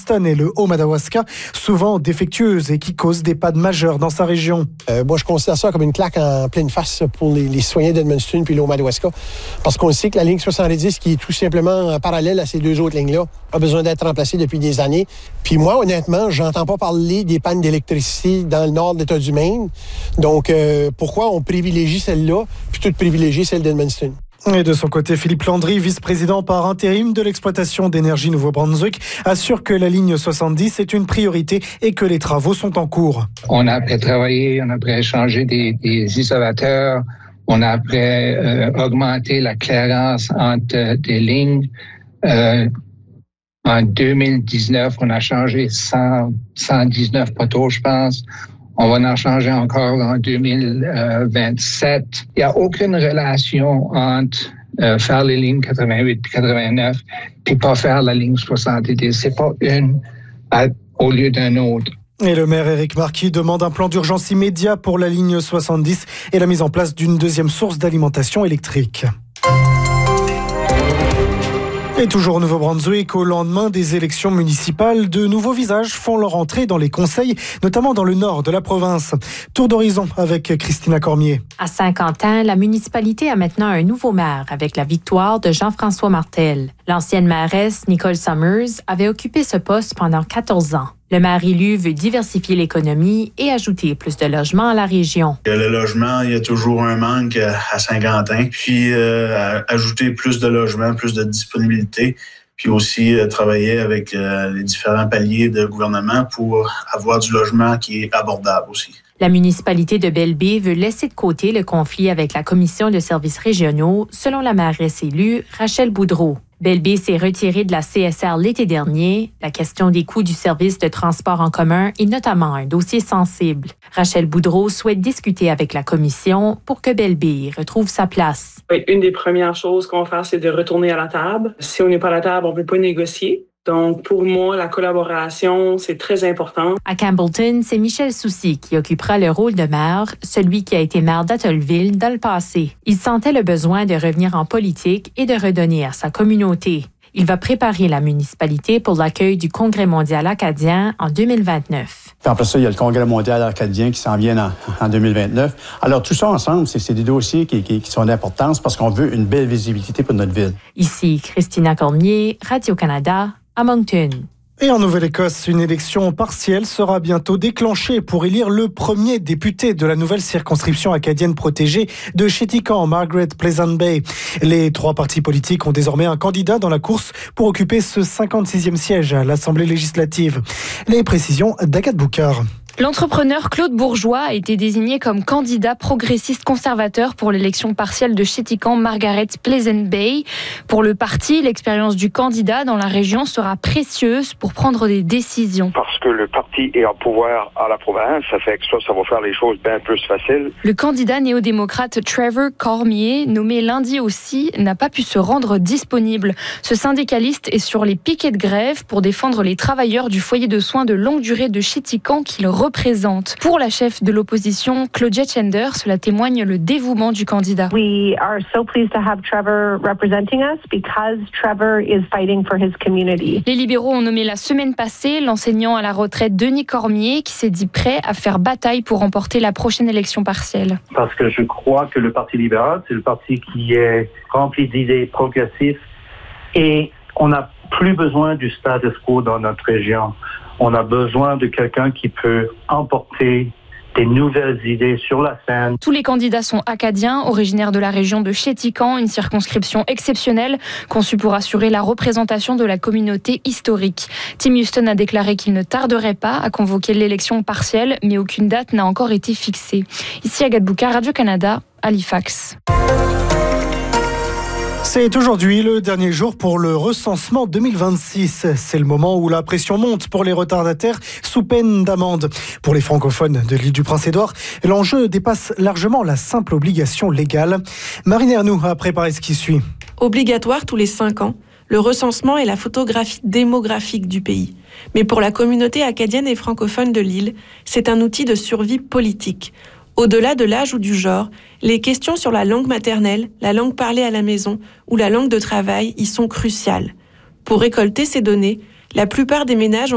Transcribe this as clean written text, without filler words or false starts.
Edmundston et le Haut-Madawaska, souvent défectueuses et qui causent des pannes majeures dans sa région. Moi, je considère ça comme une claque en pleine face pour les citoyens d'Edmundston puis le Haut-Madawaska, parce qu'on sait que la ligne 70, qui est tout simplement parallèle à ces deux autres lignes-là, a besoin d'être remplacée depuis des années. Puis moi, honnêtement, j'entends pas parler des pannes d'électricité dans le nord de l'État du Maine. Donc, pourquoi on privilégie celle-là, plutôt de privilégier celle d'Edmundston? Et de son côté, Philippe Landry, vice-président par intérim de l'exploitation d'énergie Nouveau-Brunswick, assure que la ligne 70 est une priorité et que les travaux sont en cours. On a après travaillé, on a après changé des isolateurs, on a après augmenté la clairance entre des lignes. En 2019, on a changé 119 poteaux, je pense. On va en changer encore en 2027. Il n'y a aucune relation entre faire les lignes 88 et 89 puis pas faire la ligne 70. C'est pas une au lieu d'un autre. Et le maire Éric Marquis demande un plan d'urgence immédiat pour la ligne 70 et la mise en place d'une deuxième source d'alimentation électrique. Et toujours au Nouveau-Brunswick, au lendemain des élections municipales, de nouveaux visages font leur entrée dans les conseils, notamment dans le nord de la province. Tour d'horizon avec Christina Cormier. À Saint-Quentin, la municipalité a maintenant un nouveau maire avec la victoire de Jean-François Martel. L'ancienne mairesse, Nicole Summers, avait occupé ce poste pendant 14 ans. Le maire élu veut diversifier l'économie et ajouter plus de logements à la région. Le logement, il y a toujours un manque à Saint-Quentin. Puis ajouter plus de logements, plus de disponibilité. Puis aussi travailler avec les différents paliers de gouvernement pour avoir du logement qui est abordable aussi. La municipalité de Belle-Baie veut laisser de côté le conflit avec la Commission de services régionaux, selon la mairesse élue, Rachel Boudreau. Belle-Baie s'est retirée de la CSR l'été dernier. La question des coûts du service de transport en commun est notamment un dossier sensible. Rachel Boudreau souhaite discuter avec la Commission pour que Belle-Baie retrouve sa place. Une des premières choses qu'on va faire, c'est de retourner à la table. Si on n'est pas à la table, on ne peut pas négocier. Donc, pour moi, la collaboration, c'est très important. À Campbellton, c'est Michel Soucy qui occupera le rôle de maire, celui qui a été maire d'Atholville dans le passé. Il sentait le besoin de revenir en politique et de redonner à sa communauté. Il va préparer la municipalité pour l'accueil du Congrès mondial acadien en 2029. Puis après ça, il y a le Congrès mondial acadien qui s'en vient en 2029. Alors, tout ça ensemble, c'est des dossiers qui sont d'importance parce qu'on veut une belle visibilité pour notre ville. Ici, Christina Cormier, Radio-Canada, à Moncton. Et en Nouvelle-Écosse, une élection partielle sera bientôt déclenchée pour élire le premier député de la nouvelle circonscription acadienne protégée de Chéticamp, Margaret Pleasant Bay. Les trois partis politiques ont désormais un candidat dans la course pour occuper ce 56e siège à l'Assemblée législative. Les précisions d'Agathe Boucard. L'entrepreneur Claude Bourgeois a été désigné comme candidat progressiste conservateur pour l'élection partielle de Chéticamp Margaret Pleasant Bay. Pour le parti, l'expérience du candidat dans la région sera précieuse pour prendre des décisions. Parce que le parti est en pouvoir à la province, ça fait que ça va faire les choses bien plus faciles. Le candidat néo-démocrate Trevor Cormier, nommé lundi aussi, n'a pas pu se rendre disponible. Ce syndicaliste est sur les piquets de grève pour défendre les travailleurs du foyer de soins de longue durée de Chéticamp qu'il représente. Pour la chef de l'opposition, Claudia Chender, cela témoigne le dévouement du candidat. We are so pleased to have Trevor representing us because Trevor is fighting for his community. Les libéraux ont nommé la semaine passée l'enseignant à la retraite Denis Cormier qui s'est dit prêt à faire bataille pour remporter la prochaine élection partielle. Parce que je crois que le Parti libéral, c'est le parti qui est rempli d'idées progressives et on n'a plus besoin du status quo dans notre région. On a besoin de quelqu'un qui peut emporter des nouvelles idées sur la scène. Tous les candidats sont acadiens, originaires de la région de Chéticamp, une circonscription exceptionnelle conçue pour assurer la représentation de la communauté historique. Tim Houston a déclaré qu'il ne tarderait pas à convoquer l'élection partielle, mais aucune date n'a encore été fixée. Ici Agathe Boucard, Radio-Canada, Halifax. C'est aujourd'hui le dernier jour pour le recensement 2026. C'est le moment où la pression monte pour les retardataires sous peine d'amende. Pour les francophones de l'île du Prince-Édouard, l'enjeu dépasse largement la simple obligation légale. Marine Ernoux a préparé ce qui suit. Obligatoire tous les 5 ans, le recensement est la photographie démographique du pays. Mais pour la communauté acadienne et francophone de l'île, c'est un outil de survie politique. Au-delà de l'âge ou du genre, les questions sur la langue maternelle, la langue parlée à la maison ou la langue de travail y sont cruciales. Pour récolter ces données, la plupart des ménages ont